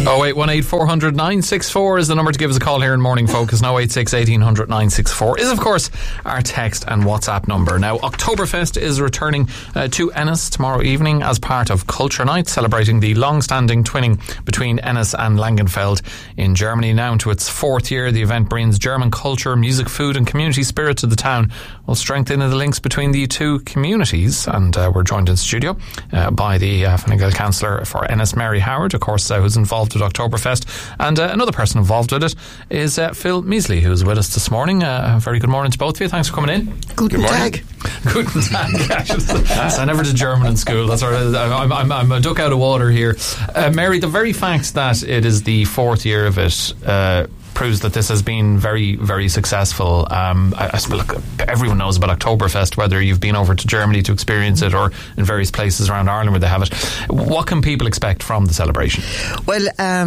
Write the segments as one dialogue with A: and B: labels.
A: 0818 400 964 is the number to give us a call here in Morning Focus. 086 1800 964 is, of course, our text and WhatsApp number. Now, Oktoberfest is returning to Ennis tomorrow evening as part of Culture Night, celebrating the long-standing twinning between Ennis and Langenfeld in Germany. Now into its fourth year, the event brings German culture, music, food and community spirit to the town, while strengthening the links between the two communities. And we're joined in studio by the Fine Gael Councillor for Ennis, Mary Howard, of course, who's involved with Oktoberfest. And another person involved with it is Phil Measley, who's with us this morning. Very good morning to both of you. Thanks for coming in.
B: Guten Tag.
A: Guten Tag. I never did German in school. That's all right. I'm a duck out of water here. Mary, the very fact that it is the fourth year of it proves that this has been very, very successful. I suppose, look, everyone knows about Oktoberfest, whether you've been over to Germany to experience it or in various places around Ireland where they have it. What can people expect from the celebration?
B: Well,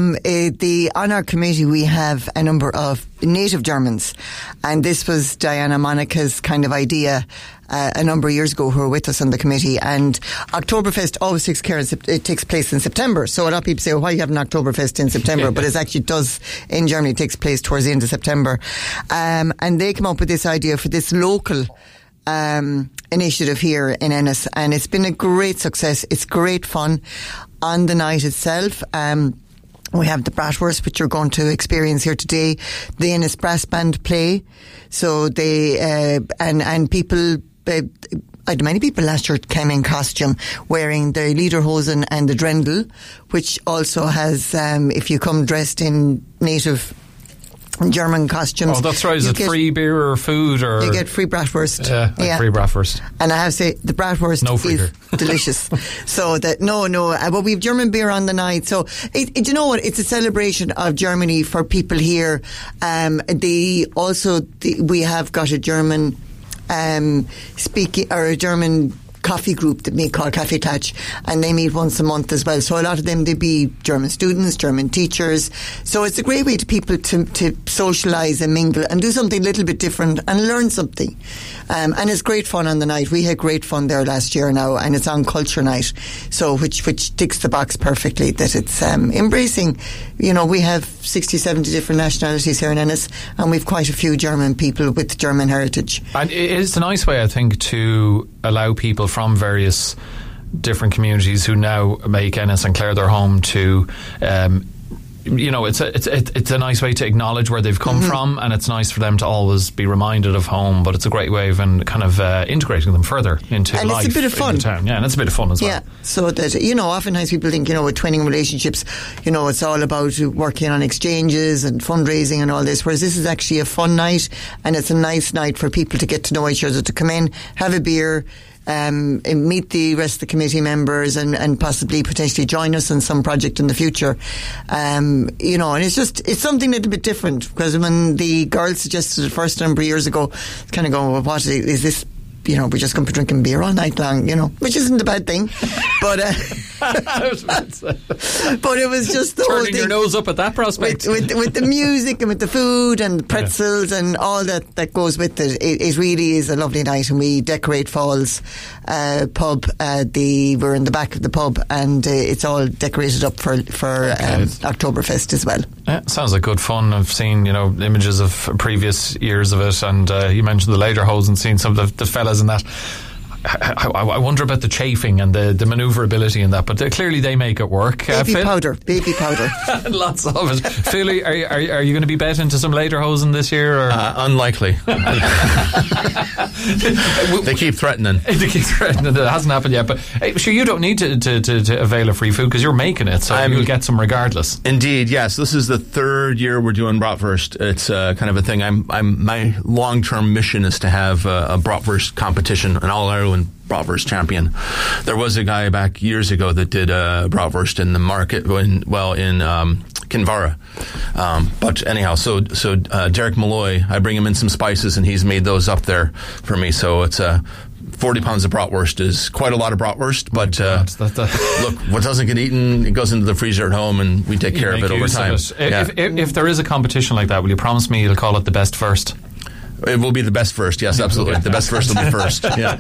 B: on our committee we have a number of native Germans, and this was Diana Monica's kind of idea a number of years ago, who were with us on the committee. And Oktoberfest always takes place in September. So a lot of people say, well, why are you having Oktoberfest in September? But it actually does in Germany. It takes place towards the end of September. And they came up with this idea for this local initiative here in Ennis, and it's been a great success. It's great fun. On the night itself, we have the Bratwurst, which you're going to experience here today. The Ennis Brass Band play. So they, and people, I had many people last year came in costume wearing the lederhosen and the Drendel, which also has, if you come dressed in native German costumes.
A: Oh, that's right. Is it free beer or food? Or
B: you get free bratwurst.
A: Yeah, free bratwurst.
B: And I have to say, the bratwurst is delicious. So that, but we have German beer on the night. So, you know what? It's a celebration of Germany for people here. We have got a German a German coffee group that we call Kaffee Touch, and they meet once a month as well. So a lot of them, they be German students, German teachers. So it's a great way to people to socialise and mingle and do something a little bit different and learn something. And it's great fun on the night. We had great fun there last year now, and it's on Culture Night, so which ticks the box perfectly that it's embracing. You know, we have 60, 70 different nationalities here in Ennis, and we've quite a few German people with German heritage. And
A: it is a nice way, I think, to allow people from various different communities who now make Ennis and Clare their home to it's a nice way to acknowledge where they've come from, and it's nice for them to always be reminded of home, but it's a great way of kind of integrating them further into
B: and
A: life.
B: It's a bit of fun.
A: In the town. Yeah, and it's a bit of fun as well.
B: Yeah, so that, oftentimes people think, with twinning relationships, it's all about working on exchanges and fundraising and all this, whereas this is actually a fun night, and it's a nice night for people to get to know each other, to come in, have a beer, and meet the rest of the committee members and possibly potentially join us on some project in the future. And it's something a little bit different, because when the girls suggested it first number of years ago, kind of going, well, what is this? We're just going to be drinking beer all night long, which isn't a bad thing. But but it was just the whole thing.
A: Turning your nose up at that prospect.
B: With the music and with the food and the pretzels and all that goes with it. It really is a lovely night, and we decorate Falls pub. We're in the back of the pub, and it's all decorated up for Oktoberfest as well.
A: Yeah, sounds like good fun. I've seen images of previous years of it, and you mentioned the lederhosen, seen some of the fellas in that. I wonder about the chafing and the manoeuvrability in that, but clearly they make it work.
B: Baby powder.
A: Lots of it. Phil, are you going to be bet into some lederhosen this year? Or?
C: Unlikely. They keep threatening.
A: It hasn't happened yet, but sure, you don't need to avail of free food because you're making it, so you'll get some regardless.
C: Indeed, yes. This is the third year we're doing bratwurst. It's kind of a thing. My long-term mission is to have a bratwurst competition, an all-Ireland bratwurst champion. There was a guy back years ago that did bratwurst in the market in Kinvara. But anyhow, so Derek Malloy, I bring him in some spices, and he's made those up there for me. So it's 40 pounds of bratwurst is quite a lot of bratwurst, but look, what doesn't get eaten, it goes into the freezer at home, and we take care of it over time.
A: If there is a competition like that, will you promise me you'll call it the best first?
C: It will be the best first, yes, absolutely. The best first will be first. Yeah.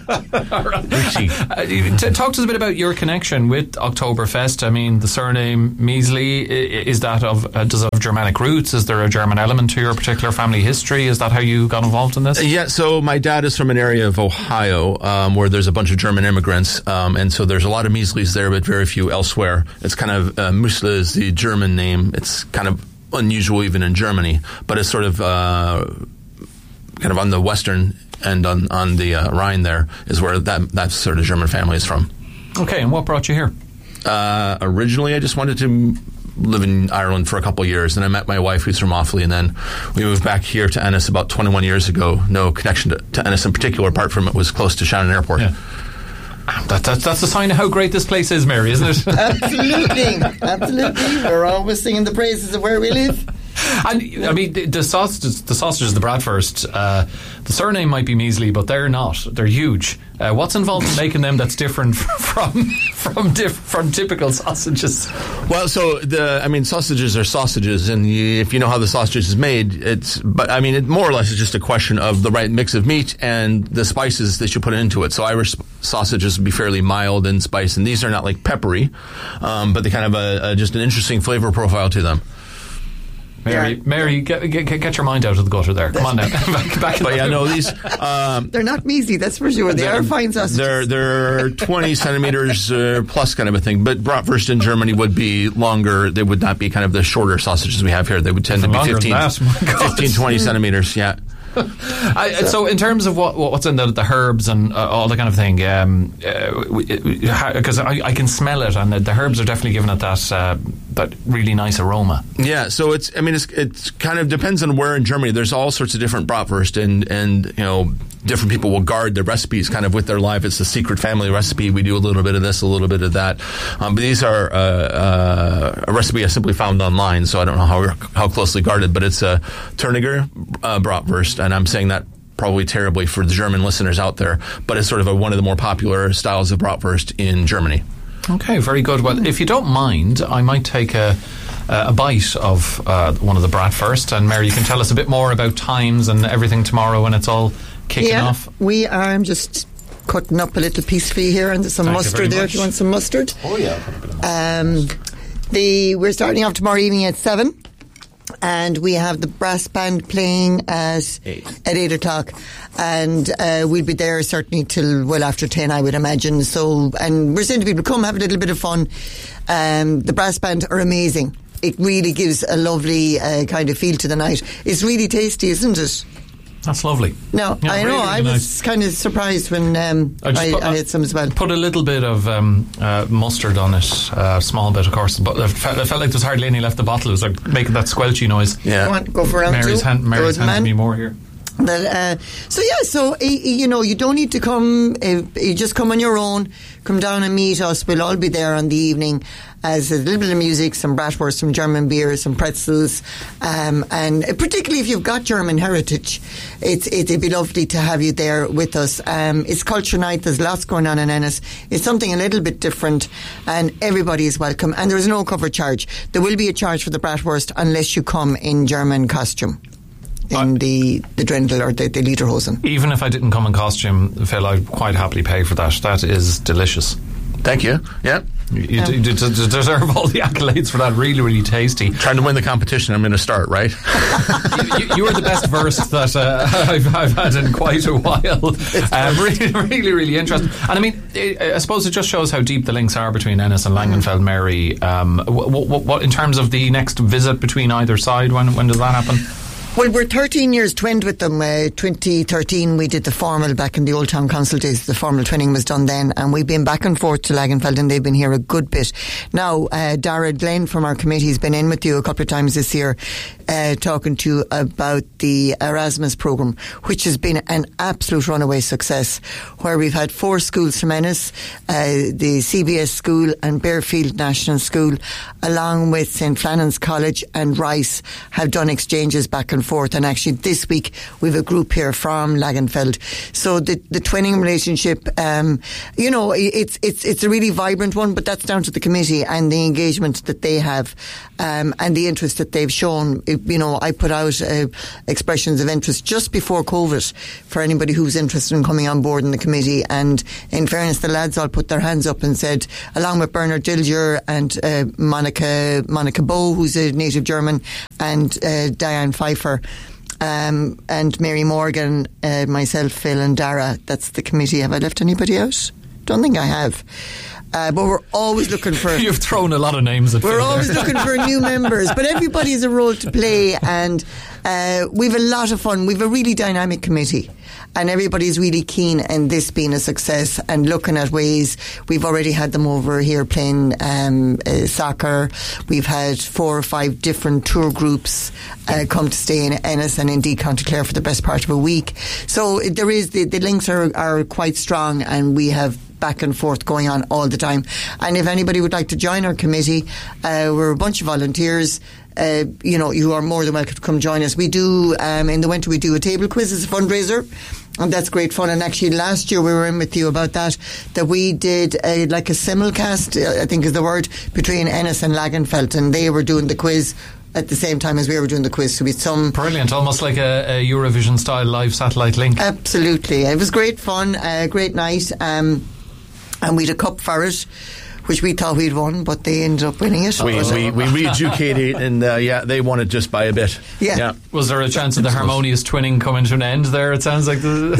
A: Talk to us a bit about your connection with Oktoberfest. I mean, the surname Measley, is that does it have Germanic roots? Is there a German element to your particular family history? Is that how you got involved in this?
C: Yeah, so my dad is from an area of Ohio where there's a bunch of German immigrants, and so there's a lot of Measleys there, but very few elsewhere. It's kind of, Müsli is the German name. It's kind of unusual even in Germany, but it's sort of kind of on the western end on the Rhine there is where that sort of German family is from.
A: Okay, and what brought you here?
C: Originally, I just wanted to live in Ireland for a couple of years, and I met my wife who's from Offaly, and then we moved back here to Ennis about 21 years ago. No connection to Ennis in particular, apart from it was close to Shannon Airport. Yeah.
A: That's a sign of how great this place is, Mary, isn't it?
B: Absolutely. We're always singing the praises of where we live.
A: And I mean, the sausages, the Bratwurst, the surname might be Measley, but they're not. They're huge. What's involved in making them that's different from typical sausages?
C: Well, so sausages are sausages, and if you know how the sausage is made, it more or less is just a question of the right mix of meat and the spices that you put into it. So Irish sausages would be fairly mild in spice, and these are not like peppery, but they kind of just an interesting flavor profile to them.
A: Mary, get your mind out of the gutter there. Come on now. back
C: but yeah, no, these
B: they're not measly, that's for sure. They are fine sausages.
C: They're 20 centimeters plus kind of a thing. But bratwurst in Germany would be longer. They would not be kind of the shorter sausages we have here. They would tend to be 20 centimeters. Yeah.
A: So in terms of what's in the herbs and all that kind of thing, because I can smell it, and the herbs are definitely giving it that really nice aroma.
C: Yeah, so it's kind of depends on where in Germany. There's all sorts of different bratwurst, and you know, different people will guard their recipes kind of with their life. It's a secret family recipe. We do a little bit of this, a little bit of that. But these are a recipe I simply found online, so I don't know how closely guarded, but it's a Turniger bratwurst. And I'm saying that probably terribly for the German listeners out there, but it's sort of one of the more popular styles of bratwurst in Germany.
A: Okay, very good. Well, if you don't mind, I might take a bite of one of the bratwurst, and Mary, you can tell us a bit more about times and everything tomorrow when it's all kicking off.
B: We are. I'm just cutting up a little piece for you here, and there's some mustard there if you want some mustard.
A: Oh yeah.
B: We're starting off tomorrow evening at 7. And we have the brass band playing at 8 o'clock, and we'll be there certainly till well after 10, I would imagine. So, and we're saying to people, come have a little bit of fun. The brass band are amazing. It really gives a lovely kind of feel to the night. It's really tasty, isn't it?
A: That's lovely.
B: No, yeah, I know. Really, I was kind of surprised when I had some as well.
A: Put a little bit of mustard on it, a small bit, of course. But it felt like there was hardly any left the bottle. It was like making that squelchy noise.
B: Yeah. Go for round
A: Mary's
B: two.
A: Mary's handing me more here.
B: So you know, you don't need to come. You just come on your own. Come down and meet us. We'll all be there on the evening. As a little bit of music, some bratwurst, some German beer, some pretzels, and particularly if you've got German heritage, it'd be lovely to have you there with us. It's Culture Night. There's lots going on in Ennis. It's something a little bit different, and everybody is welcome. And there is no cover charge. There will be a charge for the bratwurst unless you come in German costume. In the Drendel or the Lederhosen.
A: Even if I didn't come in costume, Phil, I'd quite happily pay for that. That is delicious.
C: Thank you. Yeah.
A: You deserve all the accolades for that. Really, really tasty.
C: Trying to win the competition, I'm going to start, right?
A: you are the best versed that I've had in quite a while. Really, really interesting. And I mean, I suppose it just shows how deep the links are between Ennis and Langenfeld Mary. What in terms of the next visit between either side, when does that happen?
B: Well, we're 13 years twinned with them. 2013 we did the formal back in the Old Town Council days. The formal twinning was done then, and we've been back and forth to Langenfeld, and they've been here a good bit. Now, Dara Glenn from our committee has been in with you a couple of times this year, talking to you about the Erasmus programme, which has been an absolute runaway success, where we've had 4 schools from Ennis, the CBS School and Bearfield National School, along with St. Flannan's College and Rice, have done exchanges back and and forth. And actually this week we have a group here from Lagenfeld. So the twinning relationship, you know, it's a really vibrant one, but that's down to the committee and the engagement that they have, and the interest that they've shown. You know, I put out expressions of interest just before COVID for anybody who's interested in coming on board in the committee, and in fairness, the lads all put their hands up and said, along with Bernard Dilger and Monica Bow, who's a native German, and Diane Pfeiffer, and Mary Morgan, myself, Phil and Dara. That's the committee. Have I left anybody out? Don't think I have. But we're always looking for...
A: You've thrown a lot of names at
B: We're
A: Phil
B: always
A: there.
B: looking for new members, but everybody has a role to play, and we've a lot of fun. We've a really dynamic committee, and everybody's really keen in this being a success and looking at ways. We've already had them over here playing soccer. We've had 4 or 5 different tour groups come to stay in Ennis and indeed County Clare for the best part of a week. So there is the links are quite strong, and we have back and forth going on all the time. And if anybody would like to join our committee, we're a bunch of volunteers. You know, you are more than welcome to come join us. We do, in the winter, we do a table quiz as a fundraiser, and that's great fun. And actually last year we were in with you about that we did like a simulcast, I think is the word, between Ennis and Lagenfeld, and they were doing the quiz at the same time as we were doing the quiz. So we had some...
A: Brilliant, almost like a Eurovision style live satellite link.
B: Absolutely. It was great fun, great night, and we had a cup for it, which we thought we'd won, but they ended up winning it.
C: We re-educated, and they won it just by a bit.
B: Yeah.
A: Was there a chance of the harmonious twinning coming to an end there? It sounds like you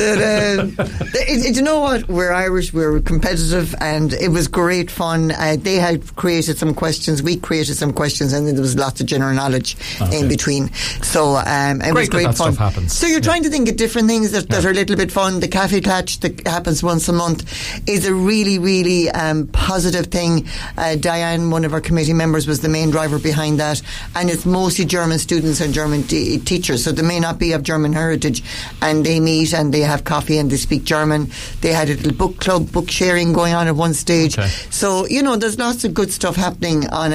B: know what? We're Irish, we're competitive, and it was great fun. They had created some questions, we created some questions, and then there was lots of general knowledge in between. So it was great
A: that
B: fun.
A: Stuff happens.
B: So you're trying to think of different things that are a little bit fun. The Cafe Catch that happens once a month is a really, really positive thing. Diane, one of our committee members, was the main driver behind that, and it's mostly German students and German teachers, so they may not be of German heritage, and they meet and they have coffee and they speak German. They had a little book club, book sharing going on at one stage. So you know, there's lots of good stuff happening on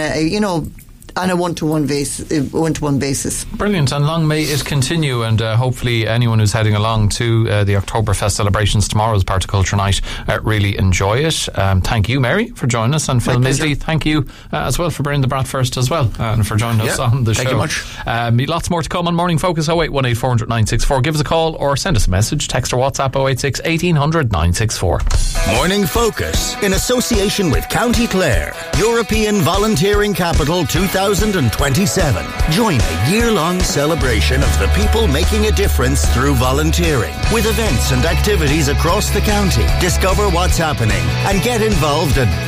B: a one-to-one basis.
A: Brilliant, and long may it continue, and hopefully anyone who's heading along to the Oktoberfest celebrations tomorrow's Part of Culture Night really enjoy it. Thank you, Mary, for joining us, and Phil Misley, thank you as well for bringing the Bratwurst as well, and for joining us on the show.
C: Thank you much.
A: Lots more to come on Morning Focus. 0818 400 964. Give us a call or send us a message, text or WhatsApp 086 1800 964.
D: Morning Focus in association with County Clare, European Volunteering Capital 2027. Join a year-long celebration of the people making a difference through volunteering, with events and activities across the county. Discover what's happening and get involved at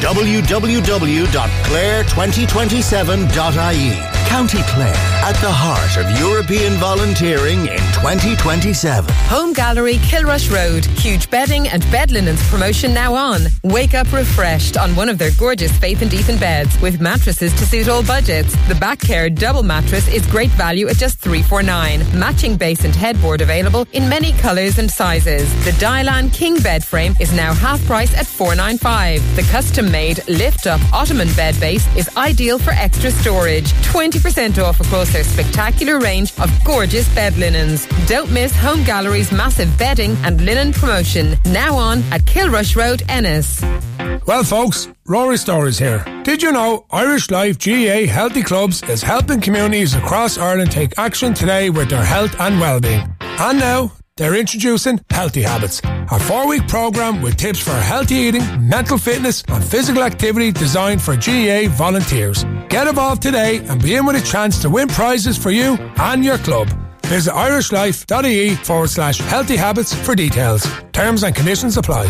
D: www.clare2027.ie. County Clare, at the heart of European volunteering in 2027.
E: Home Gallery, Kilrush Road. Huge bedding and bed linens promotion now on. Wake up refreshed on one of their gorgeous Faith and Ethan beds with mattresses to suit all budgets. The Back Care double mattress is great value at just $349. Matching base and headboard available in many colours and sizes. The Dylan King bed frame is now half price at $495. The custom-made lift-up Ottoman bed base is ideal for extra storage. 20% off across their spectacular range of gorgeous bed linens. Don't miss Home Gallery's massive bedding and linen promotion. Now on at Kilrush Road, Ennis.
F: Well, folks, Rory Stories here. Did you know Irish Life GAA Healthy Clubs is helping communities across Ireland take action today with their health and well-being? And now, they're introducing Healthy Habits, a 4-week programme with tips for healthy eating, mental fitness and physical activity designed for GAA volunteers. Get involved today and be in with a chance to win prizes for you and your club. Visit irishlife.ie/healthy habits for details. Terms and conditions apply.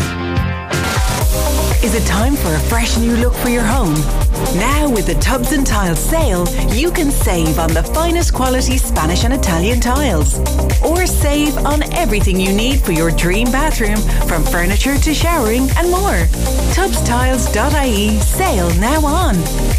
G: Is it time for a fresh new look for your home? Now with the Tubs and Tiles sale, you can save on the finest quality Spanish and Italian tiles. Or save on everything you need for your dream bathroom, from furniture to showering and more. Tubstiles.ie sale now on.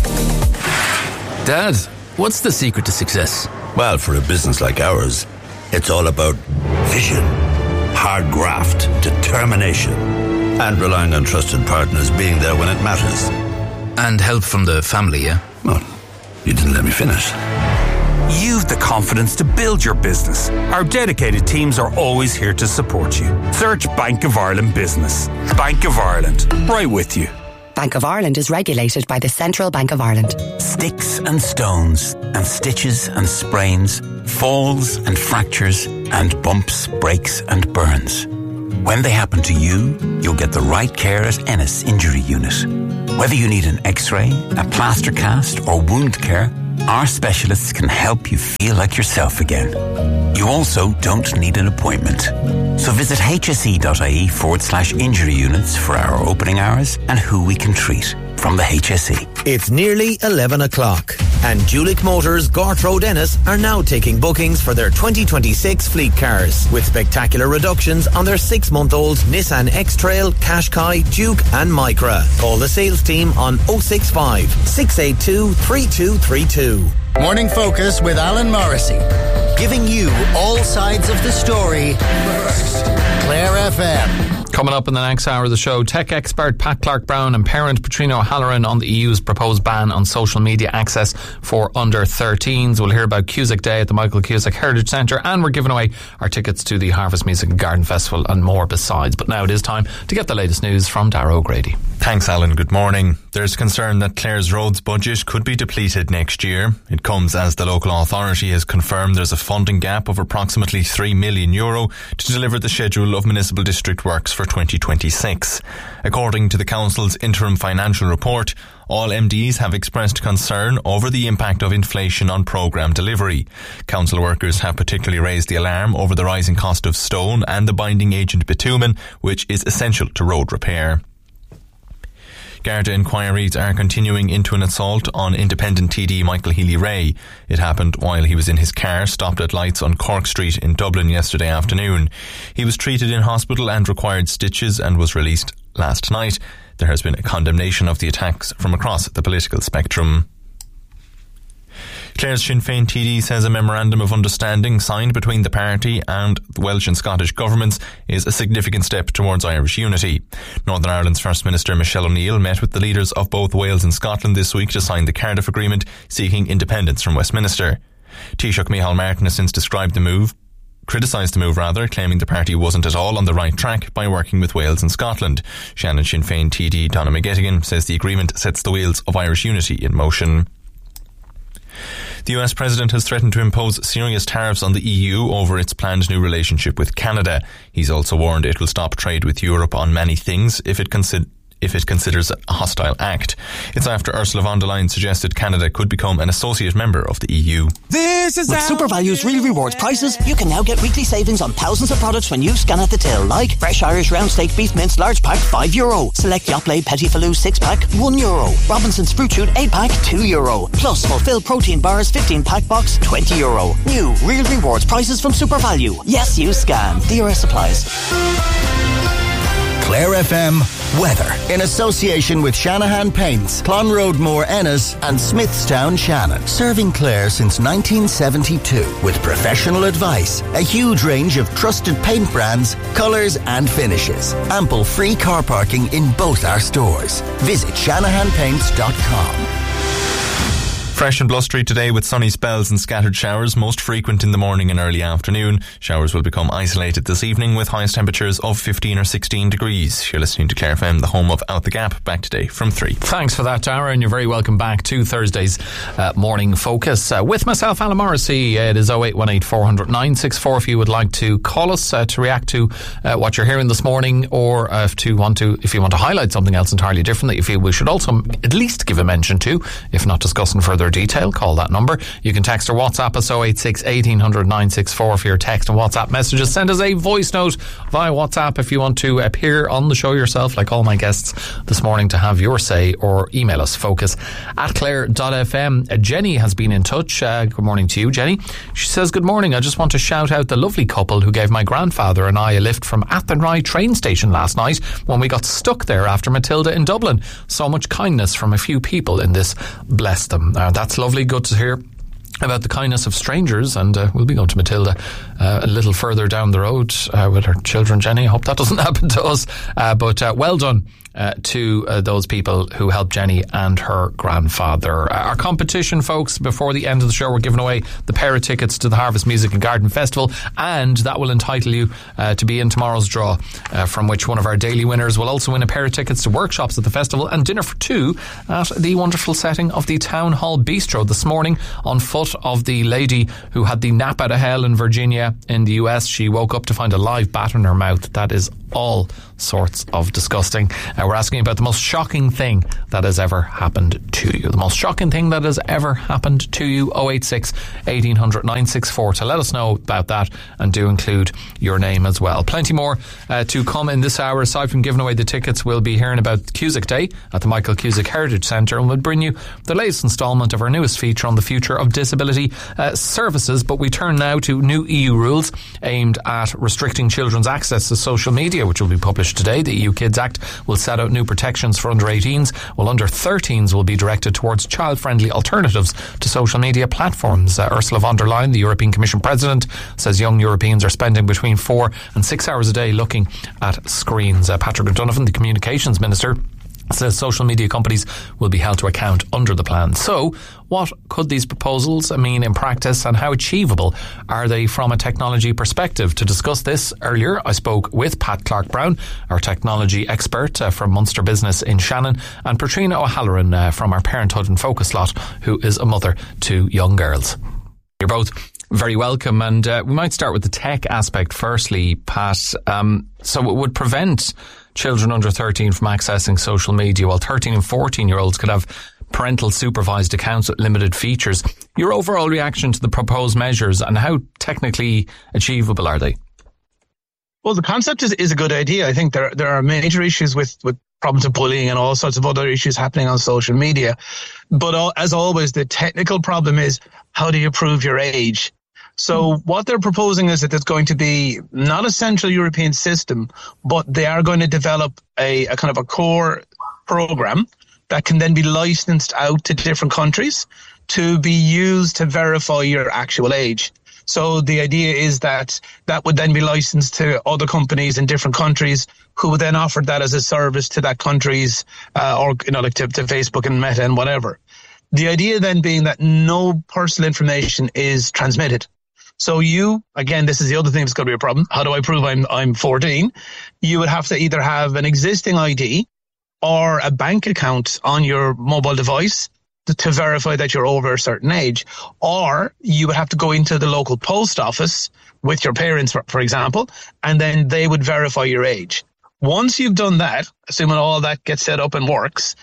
H: Dad, what's the secret to success?
I: Well, for a business like ours, it's all about vision, hard graft, determination, and relying on trusted partners being there when it matters.
H: And help from the family, yeah?
I: Well, you didn't let me finish.
J: you've the confidence to build your business. Our dedicated teams are always here to support you. Search Bank of Ireland Business. Bank of Ireland, right with you.
K: Bank of Ireland is regulated by the Central Bank of Ireland.
H: Sticks and stones, and stitches and sprains, falls and fractures, and bumps, breaks and burns. When they happen to you, you'll get the right care at Ennis Injury Unit. Whether you need an X-ray, a plaster cast or wound care, our specialists can help you feel like yourself again. You also don't need an appointment. So visit hse.ie/injury units for our opening hours and who we can treat from the HSE.
L: It's nearly 11 o'clock and Julick Motors Gort Road Ennis are now taking bookings for their 2026 fleet cars with spectacular reductions on their 6-month-old Nissan X-Trail, Qashqai, Duke and Micra. Call the sales team on 065 682 3232.
D: Morning Focus with Alan Morrissey. Giving you all sides of the story. First, Clare FM.
A: Coming up in the next hour of the show, tech expert Pat Clark-Brown and parent Patrina O'Halloran on the EU's proposed ban on social media access for under 13s. We'll hear about Cusack Day at the Michael Cusack Heritage Centre, and we're giving away our tickets to the Harvest Music and Garden Festival and more besides. But now it is time to get the latest news from Darragh O'Grady.
M: Thanks, Alan. Good morning. There's concern that Clare's roads budget could be depleted next year. It comes as the local authority has confirmed there's a funding gap of approximately €3 million to deliver the schedule of municipal district works for 2026. According to the council's interim financial report, all MDs have expressed concern over the impact of inflation on programme delivery. Council workers have particularly raised the alarm over the rising cost of stone and the binding agent bitumen, which is essential to road repair. Garda inquiries are continuing into an assault on independent TD Michael Healy-Rae. It happened while he was in his car stopped at lights on Cork Street in Dublin yesterday afternoon. He was treated in hospital and required stitches and was released last night. There has been a condemnation of the attacks from across the political spectrum. Clare's Sinn Féin TD says a memorandum of understanding signed between the party and the Welsh and Scottish governments is a significant step towards Irish unity. Northern Ireland's First Minister Michelle O'Neill met with the leaders of both Wales and Scotland this week to sign the Cardiff Agreement seeking independence from Westminster. Taoiseach Micheál Martin has since criticised the move, claiming the party wasn't at all on the right track by working with Wales and Scotland. Shannon Sinn Féin TD Donna McGettigan says the agreement sets the wheels of Irish unity in motion. The US President has threatened to impose serious tariffs on the EU over its planned new relationship with Canada. He's also warned it will stop trade with Europe on many things if it considers a hostile act. It's after Ursula von der Leyen suggested Canada could become an associate member of the EU.
N: With SuperValue's Real Rewards prices, you can now get weekly savings on thousands of products when you scan at the till, like fresh Irish round steak beef mince large pack €5, select Yoplait Petit Falou 6 pack €1, Robinson's Fruit Shoot 8 pack €2, plus Fulfill Protein Bars 15 pack box €20. New Real Rewards prices from SuperValue. Yes, you scan. DRS applies.
D: Clare FM weather in association with Shanahan Paints, Clonroadmore Ennis and Smithstown Shannon. Serving Clare since 1972 with professional advice, a huge range of trusted paint brands, colours and finishes. Ample free car parking in both our stores. Visit shanahanpaints.com.
M: Fresh and blustery today with sunny spells and scattered showers, most frequent in the morning and early afternoon. Showers will become isolated this evening with highest temperatures of 15 or 16 degrees. You're listening to Clare FM, the home of Out the Gap, back today from 3.
A: Thanks for that, Darragh, and you're very welcome back to Thursday's Morning Focus. With myself, Alan Morrissey, it is 0818 400 964 if you would like to call us to react to what you're hearing this morning, or if you want to highlight something else entirely different that you feel we should also at least give a mention to, if not discuss in further detail. Call that number. You can text or WhatsApp us 086 1800 964 for your text and WhatsApp messages. Send us a voice note via WhatsApp if you want to appear on the show yourself, like all my guests this morning, to have your say, or email us focus@clare.fm. Jenny has been in touch. Good morning to you, Jenny. She says, good morning. I just want to shout out the lovely couple who gave my grandfather and I a lift from Athenry train station last night when we got stuck there after Matilda in Dublin. So much kindness from a few people in this. Bless them. That's lovely. Good to hear about the kindness of strangers, and we'll be going to Matilda a little further down the road with her children, Jenny. I hope that doesn't happen to us, but well done to those people who helped Jenny and her grandfather. Our competition, folks, before the end of the show, we're giving away the pair of tickets to the Harvest Music and Garden Festival, and that will entitle you to be in tomorrow's draw, from which one of our daily winners will also win a pair of tickets to workshops at the festival and dinner for two at the wonderful setting of the Town Hall Bistro this morning, on foot of the lady who had the nap out of hell in Virginia in the US. She woke up to find a live bat in her mouth. That is all sorts of disgusting. We're asking about the most shocking thing that has ever happened to you. The most shocking thing that has ever happened to you. 086 1800 964 to let us know about that, and do include your name as well. Plenty more to come in this hour. Aside from giving away the tickets, we'll be hearing about Cusack Day at the Michael Cusack Heritage Centre, and we'll bring you the latest instalment of our newest feature on the future of disability services. But we turn now to new EU rules aimed at restricting children's access to social media, which will be published today. The EU Kids Act will set out new protections for under 18s, while under 13s will be directed towards child-friendly alternatives to social media platforms. Ursula von der Leyen, the European Commission President, says young Europeans are spending between 4 and 6 hours a day looking at screens. Patrick O'Donovan, the Communications Minister, says social media companies will be held to account under the plan. So, what could these proposals mean in practice, and how achievable are they from a technology perspective? To discuss this earlier, I spoke with Pat Clark-Brown, our technology expert from Munster Business in Shannon, and Patrina O'Halloran from our Parenthood in Focus lot, who is a mother to young girls. You're both very welcome, and we might start with the tech aspect firstly, Pat. So it would prevent children under 13 from accessing social media, while 13 and 14-year-olds could have parental supervised accounts with limited features. Your overall reaction to the proposed measures, and how technically achievable are they?
O: Well, the concept is a good idea. I think there are major issues with problems of bullying and all sorts of other issues happening on social media. But as always, the technical problem is, how do you prove your age? So what they're proposing is that there's going to be not a central European system, but they are going to develop a kind of a core program that can then be licensed out to different countries to be used to verify your actual age. So the idea is that would then be licensed to other companies in different countries, who would then offer that as a service to that country's, or, like to Facebook and Meta and whatever. The idea then being that no personal information is transmitted. So you, again, this is the other thing that's going to be a problem. How do I prove I'm 14? You would have to either have an existing ID or a bank account on your mobile device to verify that you're over a certain age. Or you would have to go into the local post office with your parents, for example, and then they would verify your age. Once you've done that, assuming all that gets set up and works,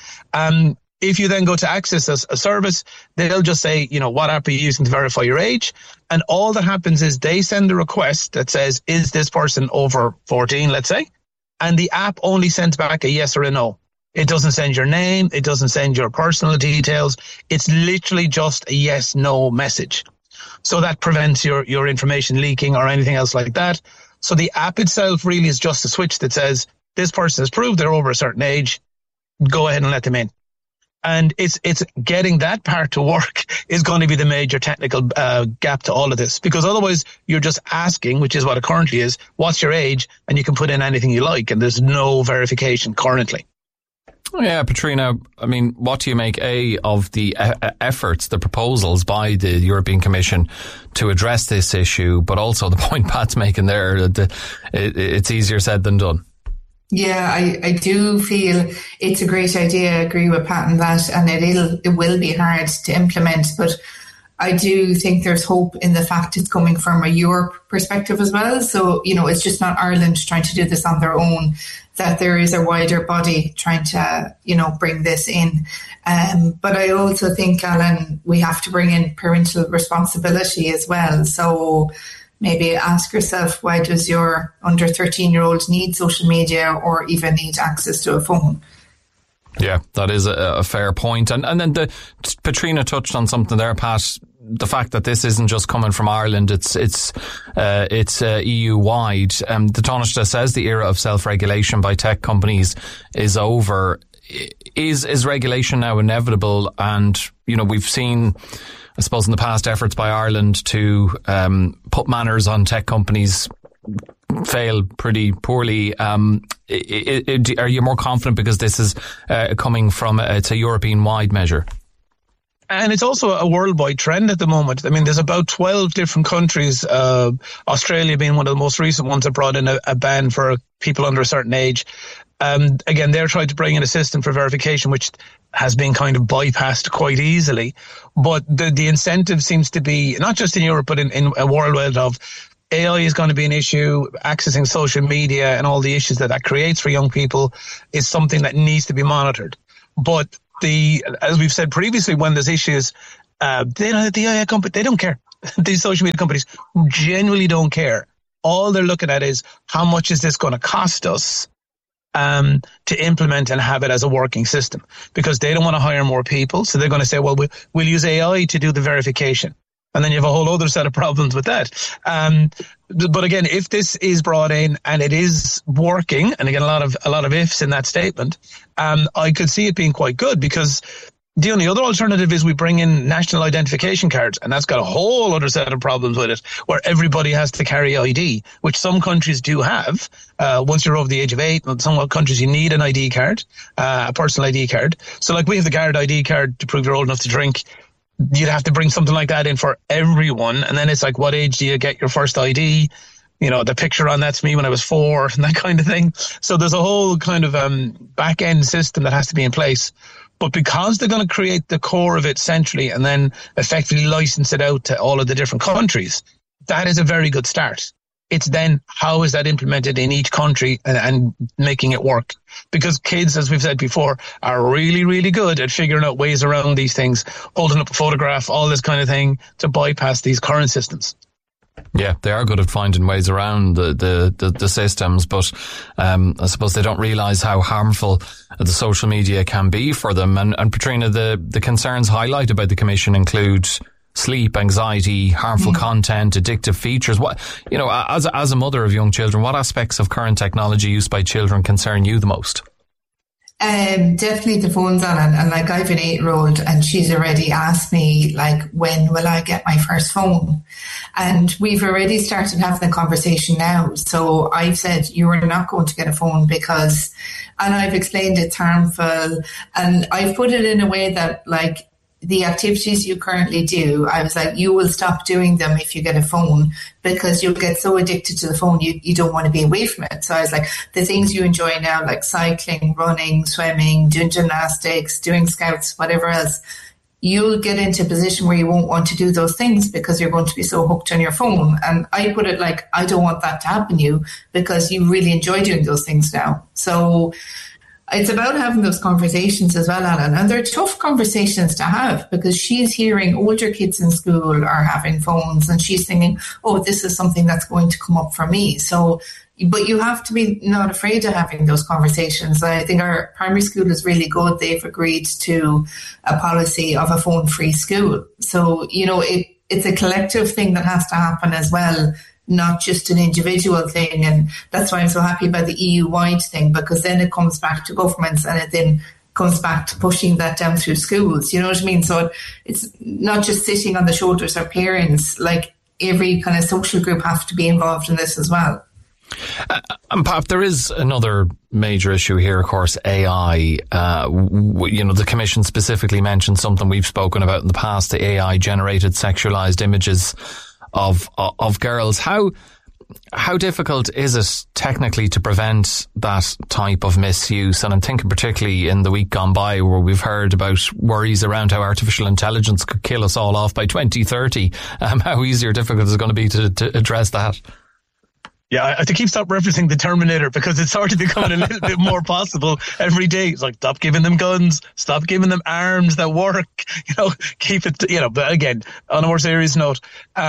O: if you then go to access a service, they'll just say, what app are you using to verify your age? And all that happens is they send a request that says, is this person over 14, let's say? And the app only sends back a yes or a no. It doesn't send your name. It doesn't send your personal details. It's literally just a yes, no message. So that prevents your information leaking or anything else like that. So the app itself really is just a switch that says, this person has proved they're over a certain age. Go ahead and let them in. And it's getting that part to work is going to be the major technical gap to all of this, because otherwise you're just asking, which is what it currently is, what's your age? And you can put in anything you like, and there's no verification currently.
A: Yeah, Patrina, I mean, what do you make, of the efforts, the proposals by the European Commission to address this issue, but also the point Pat's making there, that it's easier said than done?
P: Yeah, I do feel it's a great idea. I agree with Pat on that, and it will be hard to implement, but I do think there's hope in the fact it's coming from a Europe perspective as well. So, it's just not Ireland trying to do this on their own, that there is a wider body trying to, bring this in. But I also think, Alan, we have to bring in parental responsibility as well. So maybe ask yourself, why does your under 13-year-old need social media or even need access to a phone?
A: Yeah, that is a fair point. And then Patrina touched on something there, Pat. The fact that this isn't just coming from Ireland, it's EU wide. The Taoiseach says the era of self-regulation by tech companies is over. Is regulation now inevitable? And, we've seen, I suppose, in the past efforts by Ireland to put manners on tech companies fail pretty poorly. Are you more confident because this is coming from it's a European-wide measure?
O: And it's also a worldwide trend at the moment. I mean, there's about 12 different countries, Australia being one of the most recent ones that brought in a ban for people under a certain age. Again, they're trying to bring in a system for verification, which has been kind of bypassed quite easily. But the incentive seems to be, not just in Europe, but in a worldwide of AI is going to be an issue. Accessing social media and all the issues that creates for young people is something that needs to be monitored. But as we've said previously, when there's issues, the AI company, they don't care. These social media companies genuinely don't care. All they're looking at is how much is this going to cost us to implement and have it as a working system, because they don't want to hire more people. So they're going to say, well, we'll use AI to do the verification. And then you have a whole other set of problems with that. But again, if this is brought in and it is working, and again, a lot of ifs in that statement, I could see it being quite good, because the only other alternative is we bring in national identification cards, and that's got a whole other set of problems with it, where everybody has to carry ID, which some countries do have. Once you're over the age of 8, in some countries you need an ID card, a personal ID card. So like we have the Guard ID card to prove you're old enough to drink. You'd have to bring something like that in for everyone. And then it's like, what age do you get your first ID? You know, the picture on that's me when I was 4 and that kind of thing. So there's a whole kind of back end system that has to be in place. But because they're going to create the core of it centrally and then effectively license it out to all of the different countries, that is a very good start. It's then how is that implemented in each country and making it work? Because kids, as we've said before, are really, really good at figuring out ways around these things, holding up a photograph, all this kind of thing, to bypass these current systems.
A: Yeah, they are good at finding ways around the systems, but I suppose they don't realise how harmful the social media can be for them. And Patrina, the concerns highlighted by the Commission include sleep, anxiety, harmful content, addictive features. What, you know, as a mother of young children, what aspects of current technology used by children concern you the most?
P: Definitely the phones on, and like I have an 8-year-old and she's already asked me, like, when will I get my first phone? And we've already started having the conversation now. So I've said, you are not going to get a phone because, and I've explained it's harmful, and I've put it in a way that, like, the activities you currently do, I was like, you will stop doing them if you get a phone, because you'll get so addicted to the phone, you don't want to be away from it. So I was like, the things you enjoy now, like cycling, running, swimming, doing gymnastics, doing scouts, whatever else, you'll get into a position where you won't want to do those things because you're going to be so hooked on your phone. And I put it like, I don't want that to happen to you because you really enjoy doing those things now. So it's about having those conversations as well, Alan. And they're tough conversations to have because she's hearing older kids in school are having phones and she's thinking, oh, this is something that's going to come up for me. So, but you have to be not afraid of having those conversations. I think our primary school is really good. They've agreed to a policy of a phone-free school. So, you know, it's a collective thing that has to happen as well, not just an individual thing. And that's why I'm so happy about the EU-wide thing, because then it comes back to governments and it then comes back to pushing that down through schools. You know what I mean? So it's not just sitting on the shoulders of parents. Like, every kind of social group have to be involved in this as well.
A: And Pap, there is another major issue here, of course, AI. You know, the Commission specifically mentioned something we've spoken about in the past, the AI-generated sexualized images of girls. How difficult is it technically to prevent that type of misuse? And I'm thinking particularly in the week gone by where we've heard about worries around how artificial intelligence could kill us all off by 2030. How easy or difficult is it going to be to address that?
O: Yeah, I have to keep stop referencing the Terminator because it's sort of becoming a little bit more possible every day. It's like, stop giving them guns, stop giving them arms that work, you know, keep it, you know. But again, on a more serious note,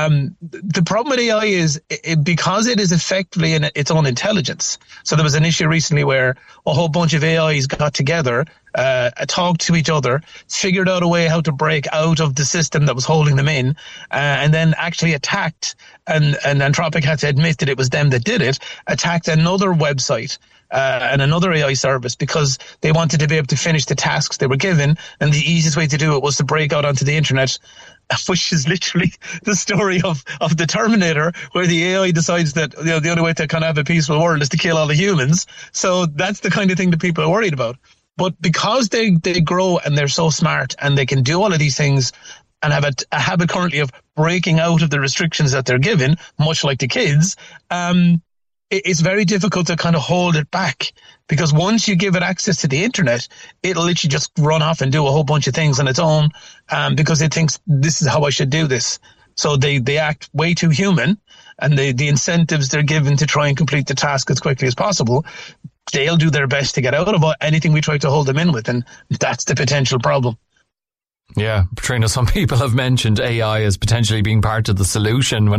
O: the problem with AI is because it is effectively in its own intelligence. So there was an issue recently where a whole bunch of AIs got together talked to each other, figured out a way how to break out of the system that was holding them in, and then actually attacked, and Anthropic had to admit that it was them that did it, attacked another website and another AI service because they wanted to be able to finish the tasks they were given, and the easiest way to do it was to break out onto the internet, which is literally the story of the Terminator, where the AI decides that the only way to kind of have a peaceful world is to kill all the humans. So that's the kind of thing that people are worried about. But because they grow and they're so smart and they can do all of these things and have a habit currently of breaking out of the restrictions that they're given, much like the kids, it's very difficult to kind of hold it back, because once you give it access to the internet, it'll literally just run off and do a whole bunch of things on its own, because it thinks this is how I should do this. So they act way too human, and the incentives they're given to try and complete the task as quickly as possible, they'll do their best to get out of anything we try to hold them in with, and that's the potential problem.
A: Yeah, Patrina, some people have mentioned AI as potentially being part of the solution when